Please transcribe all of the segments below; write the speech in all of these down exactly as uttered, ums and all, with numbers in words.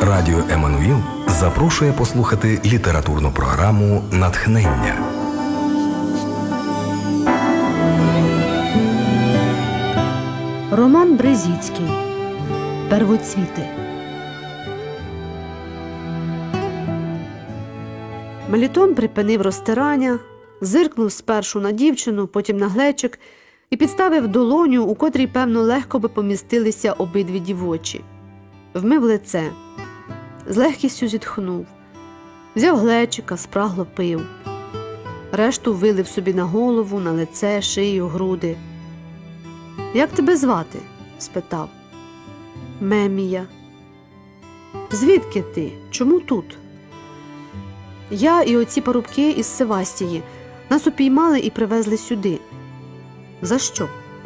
Радіо Еммануїл запрошує послухати літературну програму «Натхнення». Роман Брезіцький «Первоцвіти». Мелітон припинив розтирання, зиркнув спершу на дівчину, потім на глечик і підставив долоню, у котрій, певно, легко би помістилися обидві дівочі. Вмив лице. З легкістю зітхнув. Взяв глечика, спрагло пив. Решту вилив собі на голову, на лице, шию, груди. «Як тебе звати?» – спитав. «Мемія». «Звідки ти? Чому тут?» «Я і оці парубки із Севастії. Нас упіймали і привезли сюди». «За що?»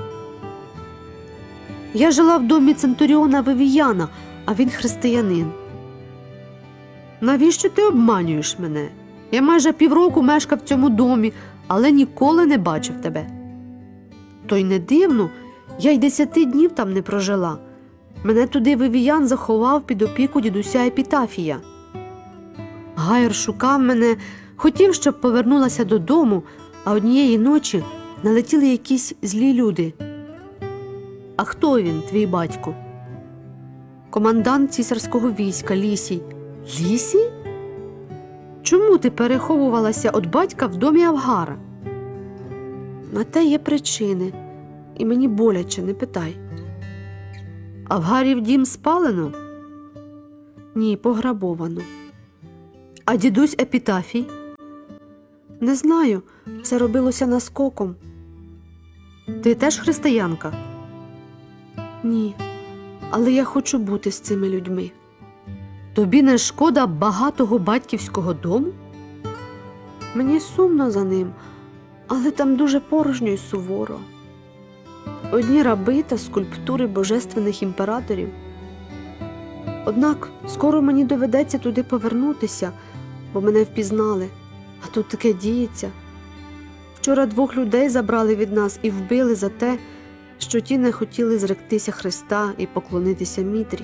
«Я жила в домі Центуріона Вивіяна, а він християнин». «Навіщо ти обманюєш мене? Я майже півроку мешкав в цьому домі, але ніколи не бачив тебе». «То й не дивно, я й десяти днів там не прожила. Мене туди Вивіян заховав під опіку дідуся Епітафія. Гайр шукав мене, хотів, щоб повернулася додому, а однієї ночі налетіли якісь злі люди». «А хто він, твій батько?» «Командант цісарського війська, Лісій». «Лісій? Чому ти переховувалася від батька в домі Авгара?» «На те є причини, і мені боляче, не питай». «Авгарів дім спалено?» «Ні, пограбовано». «А дідусь Епітафій?» «Не знаю, це робилося наскоком». «Ти теж християнка?» «Ні, але я хочу бути з цими людьми». «Тобі не шкода багатого батьківського дому?» «Мені сумно за ним, але там дуже порожньо й суворо. Одні раби та скульптури божественних імператорів. Однак скоро мені доведеться туди повернутися, бо мене впізнали, а тут таке діється. Вчора двох людей забрали від нас і вбили за те, що ті не хотіли зректися Христа і поклонитися Мітрі.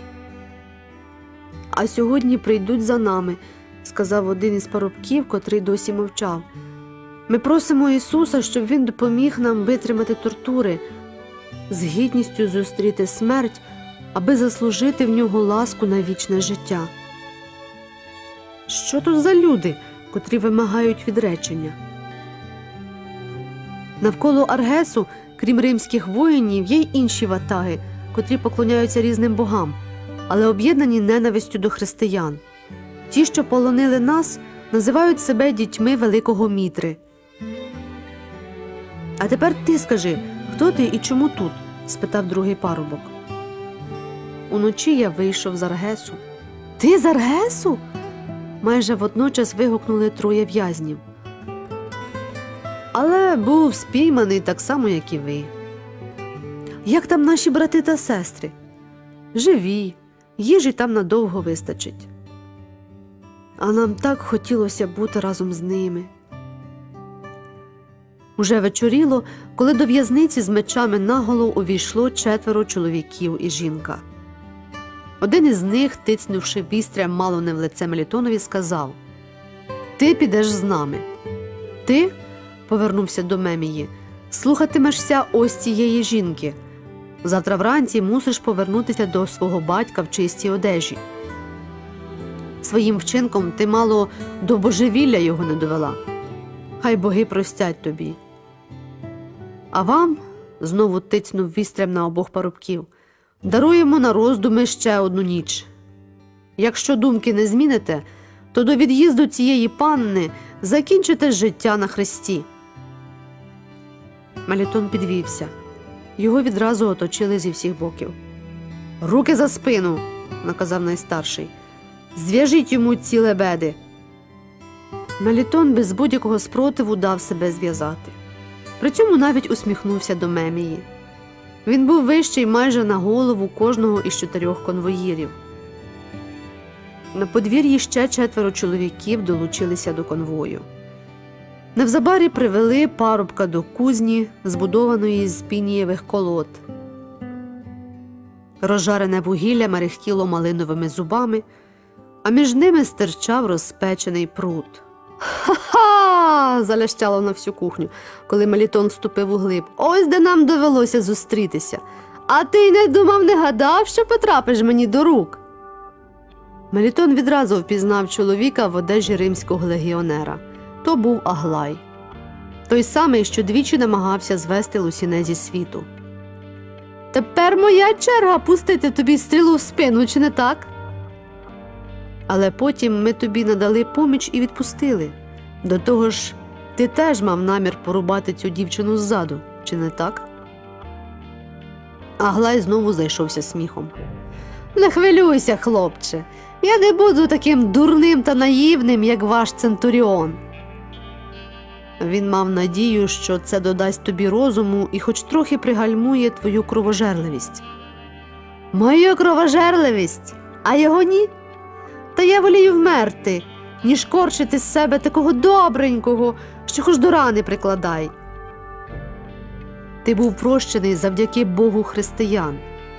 А сьогодні прийдуть за нами», – сказав один із парубків, котрий досі мовчав. «Ми просимо Ісуса, щоб Він допоміг нам витримати тортури, з гідністю зустріти смерть, аби заслужити в нього ласку на вічне життя». Що тут за люди, котрі вимагають відречення? Навколо Аргесу, крім римських воїнів, є й інші ватаги, котрі поклоняються різним богам, але об'єднані ненавистю до християн. Ті, що полонили нас, називають себе дітьми великого Мітри. «А тепер ти скажи, хто ти і чому тут?» – спитав другий парубок. «Уночі я вийшов з Аргесу». «Ти з Аргесу?» – майже водночас вигукнули троє в'язнів. «Але був спійманий так само, як і ви». «Як там наші брати та сестри?» «Живі, їжі там надовго вистачить». «А нам так хотілося бути разом з ними». Уже вечоріло, коли до в'язниці з мечами наголо увійшло четверо чоловіків і жінка. Один із них, тицнувши вістрям мало не в лице Мелітонові, сказав: «Ти підеш з нами. Ти, – повернувся до Мемії, – слухатимешся ось цієї жінки. Завтра вранці мусиш повернутися до свого батька в чистій одежі. Своїм вчинком ти мало до божевілля його не довела. Хай боги простять тобі. А вам, – знову тицнув вістрям на обох парубків, – даруємо на роздуми ще одну ніч. Якщо думки не зміните, то до від'їзду цієї панни закінчите життя на хресті». Мелітон підвівся. Його відразу оточили зі всіх боків. «Руки за спину!» – наказав найстарший. «Зв'яжіть йому ці лебеди!» Мелітон без будь-якого спротиву дав себе зв'язати. При цьому навіть усміхнувся до Мемії. Він був вищий майже на голову кожного із чотирьох конвоїрів. На подвір'ї ще четверо чоловіків долучилися до конвою. Невзабарі привели парубка до кузні, збудованої з пінієвих колод. Розжарене вугілля мерехтіло малиновими зубами, а між ними стирчав розпечений прут. «Ха-ха!» – залящало на всю кухню, коли Мелітон вступив у глиб. «Ось де нам довелося зустрітися. А ти й не думав, не гадав, що потрапиш мені до рук?» Мелітон відразу впізнав чоловіка в одежі римського легіонера. То був Аглай. Той самий, що двічі намагався звести Лусіне зі світу. «Тепер моя черга пустити тобі стрілу в спину, чи не так? Але потім ми тобі надали поміч і відпустили. До того ж, ти теж мав намір порубати цю дівчину ззаду, чи не так?» Аглай знову зайшовся сміхом. «Не хвилюйся, хлопче, я не буду таким дурним та наївним, як ваш Центуріон». Він мав надію, що це додасть тобі розуму і хоч трохи пригальмує твою кровожерливість. «Мою кровожерливість? А його ні? Та я волію вмерти, ніж корчити з себе такого добренького, що хоч до рани прикладай. Ти був прощений завдяки Богу християн.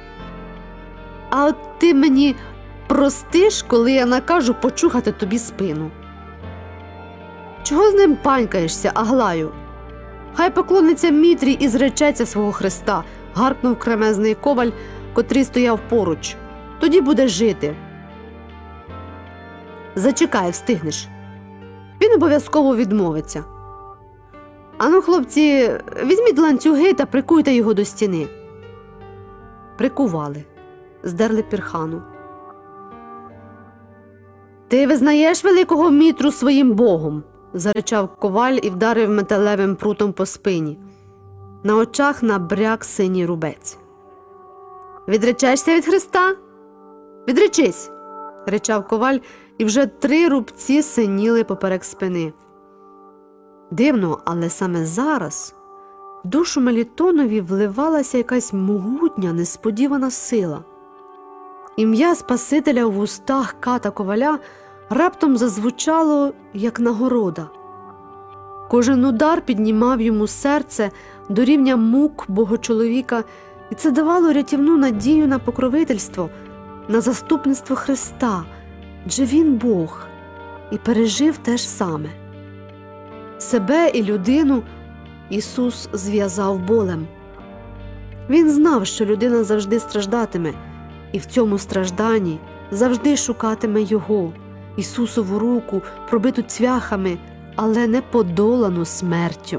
А от ти мені простиш, коли я накажу почухати тобі спину. Чого з ним панькаєшся, Аглаю? Хай поклониться Мітрі і зречеться свого Христа», – гаркнув кремезний коваль, котрий стояв поруч. «Тоді буде жити». «Зачекай, встигнеш. Він обов'язково відмовиться. Ану, хлопці, візьміть ланцюги та прикуйте його до стіни». Прикували, здерли пірхану. «Ти визнаєш великого Мітру своїм богом?» – заричав коваль і вдарив металевим прутом по спині. На очах набряк синій рубець. «Відречешся від Христа? Відречись!» – ричав коваль, і вже три рубці синіли поперек спини. Дивно, але саме зараз в душу Мелітонові вливалася якась могутня, несподівана сила. Ім'я Спасителя в устах ката коваля раптом зазвучало, як нагорода. Кожен удар піднімав йому серце до рівня мук богочоловіка, і це давало рятівну надію на покровительство, на заступництво Христа, адже він Бог, і пережив те ж саме. Себе і людину Ісус зв'язав болем. Він знав, що людина завжди страждатиме, і в цьому стражданні завжди шукатиме Його, Ісусову руку, пробиту цвяхами, але не подолану смертю.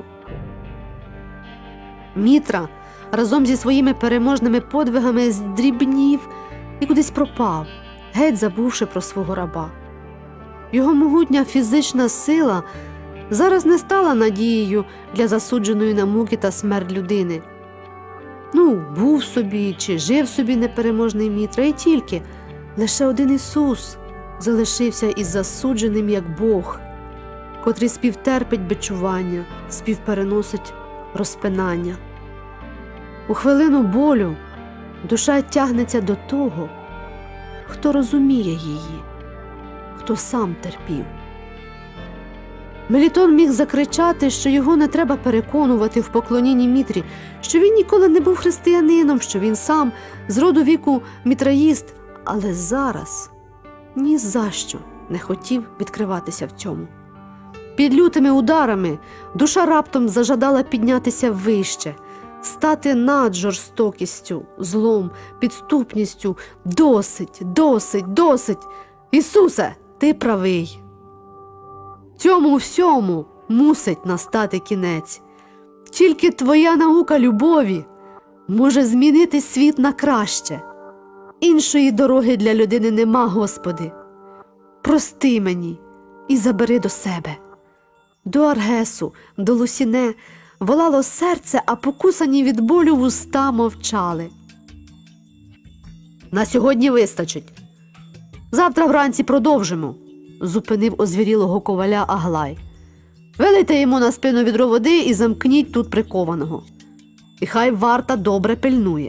Мітра разом зі своїми переможними подвигами здрібнів і кудись пропав, геть забувши про свого раба. Його могутня фізична сила зараз не стала надією для засудженої на муки та смерть людини. Ну, був собі чи жив собі непереможний Мітра, і тільки лише один Ісус залишився із засудженим як Бог, котрий співтерпить бичування, співпереносить розпинання. У хвилину болю душа тягнеться до того, хто розуміє її, хто сам терпів. Мелітон міг закричати, що його не треба переконувати в поклонінні Мітрі, що він ніколи не був християнином, що він сам з роду віку мітраїст, але зараз ні за що не хотів відкриватися в цьому. Під лютими ударами душа раптом зажадала піднятися вище, стати над жорстокістю, злом, підступністю. Досить, досить, досить! Ісусе, ти правий! Цьому всьому мусить настати кінець. Тільки твоя наука любові може змінити світ на краще. Іншої дороги для людини нема, Господи. Прости мені і забери до себе. До Аргесу, до Лусіне волало серце, а покусані від болю вуста мовчали. На сьогодні вистачить. Завтра вранці продовжимо, зупинив озвірілого коваля Аглай. Велите йому на спину відро води і замкніть тут прикованого. І хай варта добре пильнує.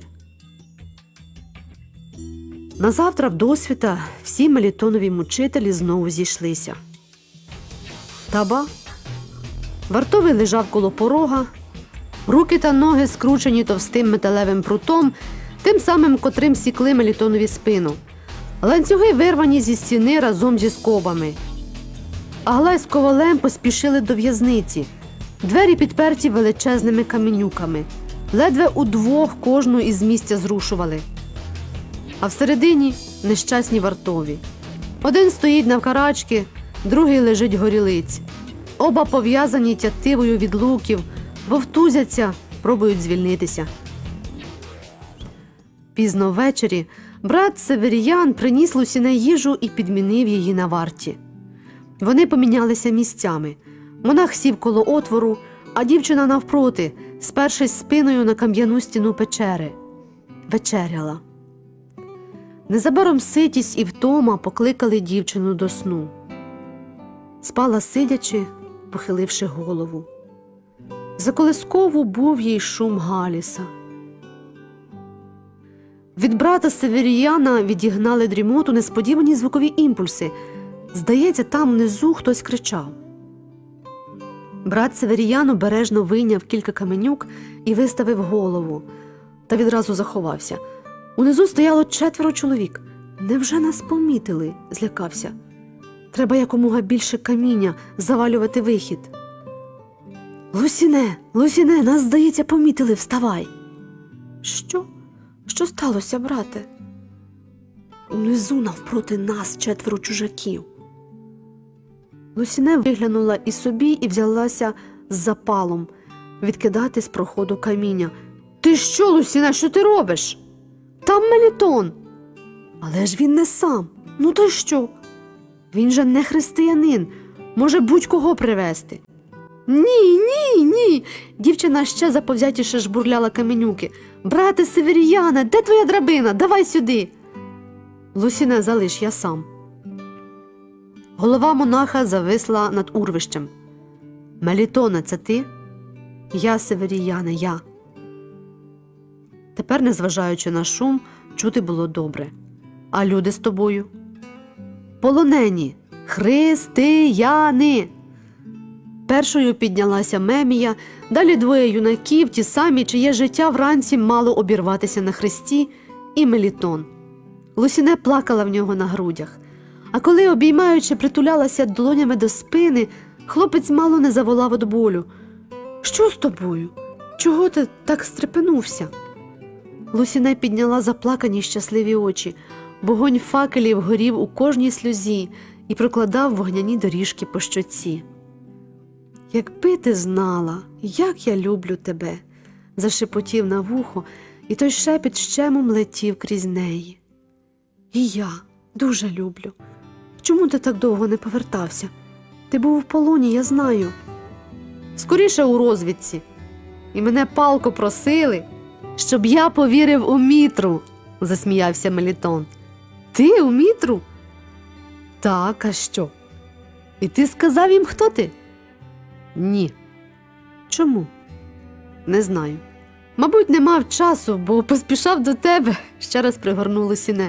Назавтра вдосвіта всі Мелітонові мучителі знову зійшлися. Та ба! Вартовий лежав коло порога, руки та ноги скручені товстим металевим прутом, тим самим, котрим сікли Мелітонові спину. Ланцюги вирвані зі стіни разом зі скобами. Аглай з ковалем поспішили до в'язниці. Двері підперті величезними каменюками. Ледве удвох кожну із місця зрушували. А всередині нещасні вартові. Один стоїть навкарачки, другий лежить горілиць. Оба пов'язані тятивою від луків, вовтузяться, пробують звільнитися. Пізно ввечері брат Северіян приніс Лусіне їжу і підмінив її на варті. Вони помінялися місцями. Монах сів коло отвору, а дівчина навпроти, спершись спиною на кам'яну стіну печери. Вечеряла. Незабаром ситість і втома покликали дівчину до сну. Спала сидячи, похиливши голову. За колискову був їй шум Галіса. Від брата Северіяна відігнали дрімоту несподівані звукові імпульси. Здається, там внизу хтось кричав. Брат Северіян обережно вийняв кілька каменюк і виставив голову, та відразу заховався. Унизу стояло четверо чоловік. Невже нас помітили? Злякався. Треба якомога більше каміння завалювати вихід. Лусіне, Лусіне, нас, здається, помітили, вставай. Що? Що сталося, брате? Унизу навпроти нас четверо чужаків. Лусіне виглянула і собі і взялася з запалом відкидати з проходу каміння. Ти що, Лусіне, що ти робиш? Там Мелітон. Але ж він не сам. Ну то що? Він же не християнин, може будь-кого привезти. Ні, ні, ні. Дівчина ще заповзятіше жбурляла каменюки. Брате Северіяне, де твоя драбина? Давай сюди. Лусіне, залиш, я сам. Голова монаха зависла над урвищем. Мелітоне, це ти? Я, Северіяне, я. Тепер, незважаючи на шум, чути було добре. А люди з тобою? Полонені, християни. Першою піднялася Мемія, далі двоє юнаків, ті самі, чиє життя вранці мало обірватися на хресті, і Мелітон. Лусіне плакала в нього на грудях. А коли, обіймаючи, притулялася долонями до спини, хлопець мало не заволав від болю. Що з тобою? Чого ти так стрепенувся? Лусіне підняла заплакані щасливі очі. Вогонь факелів горів у кожній сльозі і прокладав вогняні доріжки по щоці. «Якби ти знала, як я люблю тебе», – зашепотів на вухо, і той шепіт щемом летів крізь неї. «І я дуже люблю. Чому ти так довго не повертався? Ти був у полоні, я знаю». «Скоріше у розвідці. І мене палко просили, щоб я повірив у Мітру», – засміявся Мелітон. «Ти у Мітру?» «Так, а що? І ти сказав їм, хто ти?» «Ні». «Чому?» «Не знаю. Мабуть, не мав часу, бо поспішав до тебе», – ще раз пригорнув Лусіне.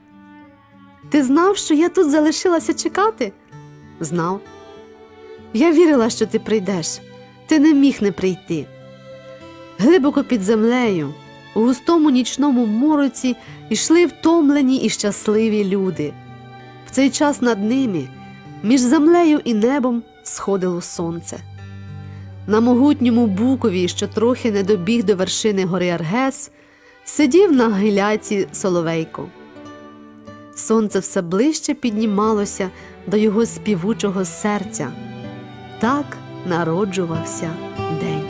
«Ти знав, що я тут залишилася чекати?» «Знав. Я вірила, що ти прийдеш. Ти не міг не прийти». Глибоко під землею, у густому нічному мороці, йшли втомлені і щасливі люди. В цей час над ними, між землею і небом, сходило сонце. На могутньому букові, що трохи не добіг до вершини гори Аргес, сидів на гиляці Соловейко. Сонце все ближче піднімалося до його співучого серця. Так народжувався день.